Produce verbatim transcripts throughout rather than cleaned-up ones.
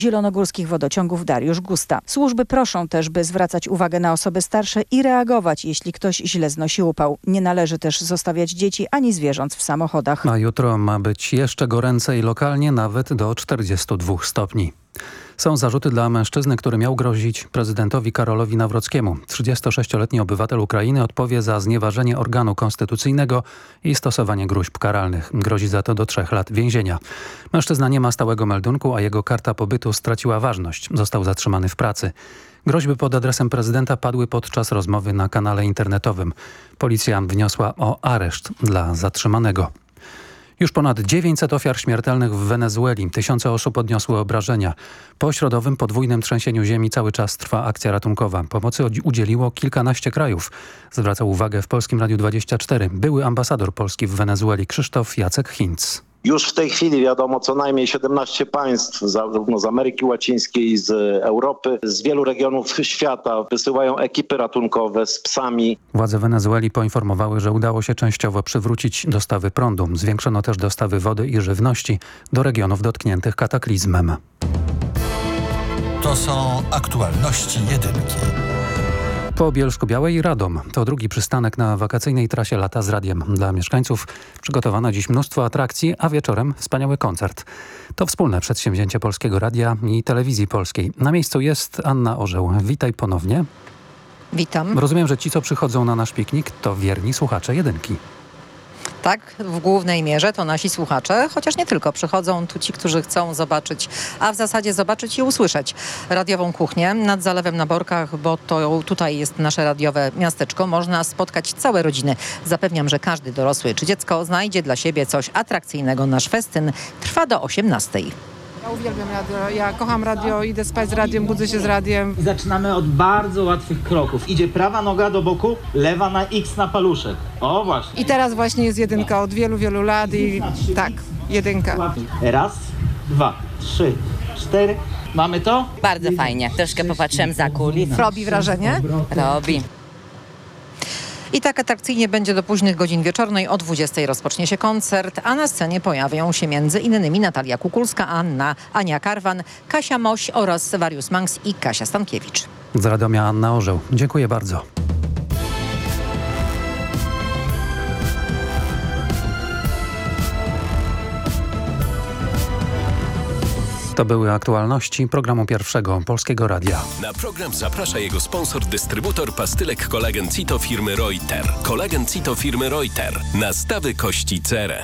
zielonogórskich wodociągów Dariusz Gusta. Służby proszą też, by zwracać uwagę na osoby starsze i reagować, jeśli ktoś źle znosi upał. Nie należy też zostawiać dzieci ani zwierząt w samochodach. A jutro ma być jeszcze goręcej lokalnie, nawet do czterdziestu dwóch stopni. Są zarzuty dla mężczyzny, który miał grozić prezydentowi Karolowi Nawrockiemu. trzydziestosześcioletni obywatel Ukrainy odpowie za znieważenie organu konstytucyjnego i stosowanie gróźb karalnych. Grozi za to do trzech lat więzienia. Mężczyzna nie ma stałego meldunku, a jego karta pobytu straciła ważność. Został zatrzymany w pracy. Groźby pod adresem prezydenta padły podczas rozmowy na kanale internetowym. Policja wniosła o areszt dla zatrzymanego. Już ponad dziewięćset ofiar śmiertelnych w Wenezueli. Tysiące osób odniosły obrażenia. Po środowym podwójnym trzęsieniu ziemi cały czas trwa akcja ratunkowa. Pomocy udzieliło kilkanaście krajów. Zwracał uwagę w Polskim Radiu dwadzieścia cztery były ambasador Polski w Wenezueli Krzysztof Jacek Hinz. Już w tej chwili wiadomo co najmniej siedemnaście państw, zarówno z Ameryki Łacińskiej, z Europy, z wielu regionów świata wysyłają ekipy ratunkowe z psami. Władze Wenezueli poinformowały, że udało się częściowo przywrócić dostawy prądu. Zwiększono też dostawy wody i żywności do regionów dotkniętych kataklizmem. To są aktualności jedynki. Po Bielsku-Białej Radom to drugi przystanek na wakacyjnej trasie Lata z Radiem. Dla mieszkańców przygotowano dziś mnóstwo atrakcji, a wieczorem wspaniały koncert. To wspólne przedsięwzięcie Polskiego Radia i Telewizji Polskiej. Na miejscu jest Anna Orzeł. Witaj ponownie. Witam. Rozumiem, że ci, co przychodzą na nasz piknik, to wierni słuchacze jedynki. Tak, w głównej mierze to nasi słuchacze, chociaż nie tylko. Przychodzą tu ci, którzy chcą zobaczyć, a w zasadzie zobaczyć i usłyszeć radiową kuchnię nad Zalewem na Borkach, bo to tutaj jest nasze radiowe miasteczko. Można spotkać całe rodziny. Zapewniam, że każdy dorosły czy dziecko znajdzie dla siebie coś atrakcyjnego. Nasz festyn trwa do osiemnastej. Ja uwielbiam radio, ja kocham radio, idę spać z radiem, budzę się z radiem. Zaczynamy od bardzo łatwych kroków. Idzie prawa noga do boku, lewa na X na paluszek. O właśnie. I teraz właśnie jest jedynka od wielu, wielu lat i tak, jedynka. Raz, dwa, trzy, cztery. Mamy to? Bardzo fajnie. Troszkę popatrzyłem za kulis. Robi wrażenie? Robi. I tak atrakcyjnie będzie do późnych godzin wieczornej. O dwudziestej rozpocznie się koncert, a na scenie pojawią się między innymi Natalia Kukulska, Anna, Ania Karwan, Kasia Moś oraz Warius Manx i Kasia Stankiewicz. Z Radomia Anna Orzeł. Dziękuję bardzo. To były aktualności programu Pierwszego Polskiego Radia. Na program zaprasza jego sponsor, dystrybutor pastylek Kolagen Cito firmy Reuter. Kolagen Cito firmy Reuter. Nastawy kości cerę.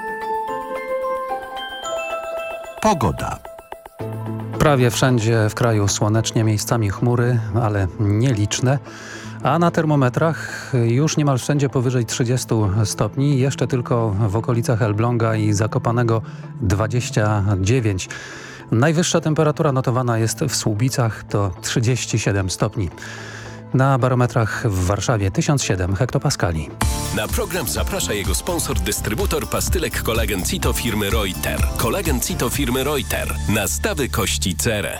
Pogoda. Prawie wszędzie w kraju słonecznie, miejscami chmury, ale nieliczne. A na termometrach już niemal wszędzie powyżej trzydziestu stopni. Jeszcze tylko w okolicach Elbląga i Zakopanego dwadzieścia dziewięć. Najwyższa temperatura notowana jest w Słubicach, to trzydzieści siedem stopni. Na barometrach w Warszawie tysiąc siedem hektopaskali. Na program zaprasza jego sponsor, dystrybutor pastylek Kolagen Cito firmy Reuter. Kolagen Cito firmy Reuter. Nastawy kości cerę.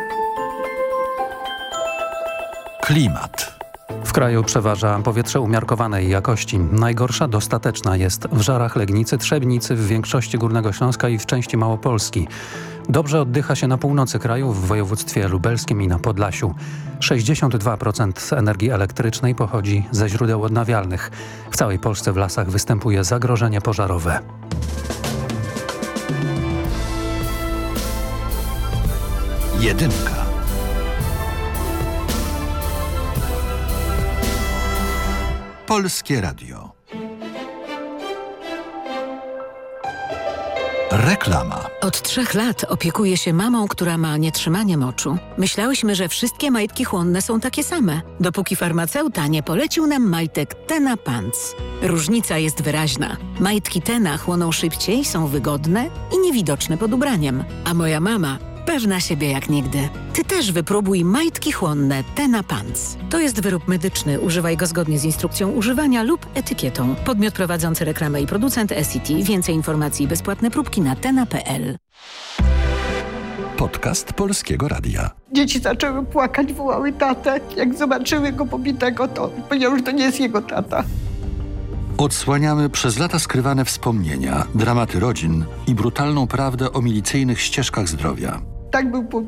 Klimat. W kraju przeważa powietrze umiarkowanej jakości. Najgorsza dostateczna jest w Żarach, Legnicy, Trzebnicy, w większości Górnego Śląska i w części Małopolski. Dobrze oddycha się na północy kraju, w województwie lubelskim i na Podlasiu. sześćdziesiąt dwa procent energii elektrycznej pochodzi ze źródeł odnawialnych. W całej Polsce w lasach występuje zagrożenie pożarowe. Jedynka. Polskie Radio. Reklama. Od trzech lat opiekuję się mamą, która ma nietrzymanie moczu. Myślałyśmy, że wszystkie majtki chłonne są takie same, dopóki farmaceuta nie polecił nam majtek Tena Pants. Różnica jest wyraźna. Majtki Tena chłoną szybciej, są wygodne i niewidoczne pod ubraniem. A moja mama pewna siebie jak nigdy. Ty też wypróbuj majtki chłonne Tena Pants. To jest wyrób medyczny. Używaj go zgodnie z instrukcją używania lub etykietą. Podmiot prowadzący reklamę i producent S I T. Więcej informacji i bezpłatne próbki na tena kropka p l. Podcast Polskiego Radia. Dzieci zaczęły płakać, wołały tatę. Jak zobaczyły go pobitego, to powiedział, że to nie jest jego tata. Odsłaniamy przez lata skrywane wspomnienia, dramaty rodzin i brutalną prawdę o milicyjnych ścieżkach zdrowia. Tak był po